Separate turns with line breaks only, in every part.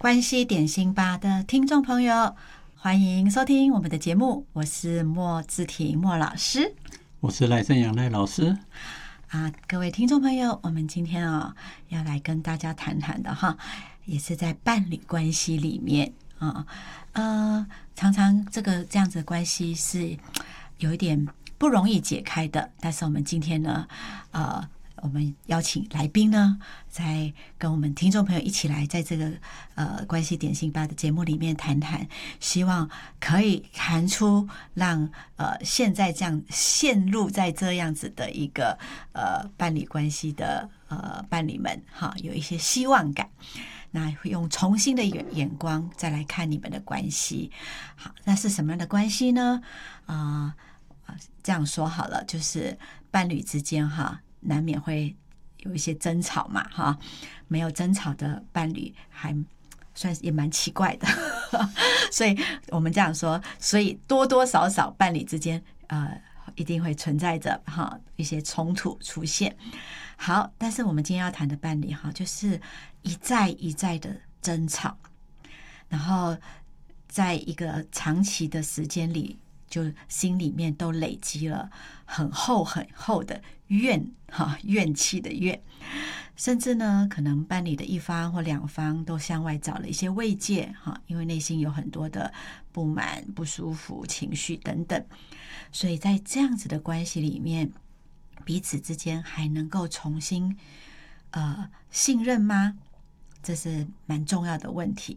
关系点心吧的听众朋友，欢迎收听我们的节目，我是莫志婷莫老师，
我是赖正阳赖老师。
各位听众朋友，我们今天要来跟大家谈谈的也是在伴侣关系里面常常这样子的关系是有一点不容易解开的，但是我们今天呢，我们邀请来宾呢，在跟我们听众朋友一起来在这个关系点心吧的节目里面谈谈，希望可以谈出让现在这样陷入在这样子的一个伴侣关系的伴侣们有一些希望感。那用重新的眼光再来看你们的关系。好，那是什么样的关系呢？这样说好了，就是伴侣之间难免会有一些争吵嘛没有争吵的伴侣还算是也蛮奇怪的所以我们这样说，所以多多少少伴侣之间一定会存在着一些冲突出现。好，但是我们今天要谈的伴侣就是一再一再的争吵，然后在一个长期的时间里，就心里面都累积了很厚很厚的怨气的怨，甚至呢，可能伴侣的一方或两方都向外找了一些慰藉因为内心有很多的不满、不舒服、情绪等等，所以在这样子的关系里面，彼此之间还能够重新信任吗？这是蛮重要的问题。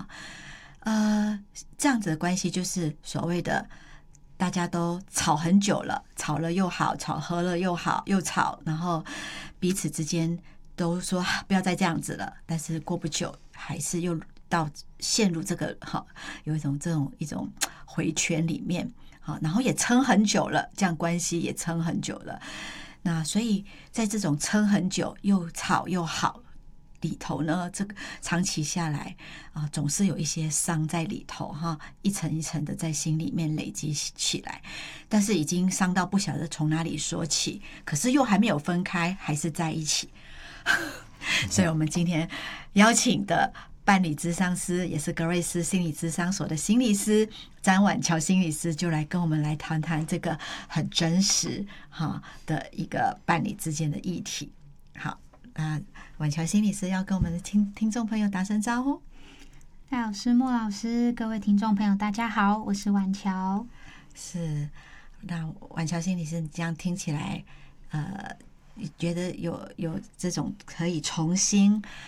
这样子的关系就是所谓的大家都吵很久了，吵了又好，吵和了又好，又吵，然后彼此之间都说不要再这样子了，但是过不久还是又陷入这个有一种回圈里面，然后也撑很久了，这样关系也撑很久了。那所以在这种撑很久又吵又好里头呢，这个长期下来总是有一些伤在里头一层一层的在心里面累积起来，但是已经伤到不晓得从哪里说起，可是又还没有分开，还是在一起所以我们今天邀请的伴侣咨商师，也是格瑞斯心理咨商所的心理师詹婉乔心理师，就来跟我们来谈谈这个很真实的一个伴侣之间的议题。好，婉乔心理师要跟我们的听众朋友打声招呼。
赖老师、莫老师，各位听众朋友大家好，我是婉乔。
是，那婉乔心理师这样听起来你觉得有这种可以重新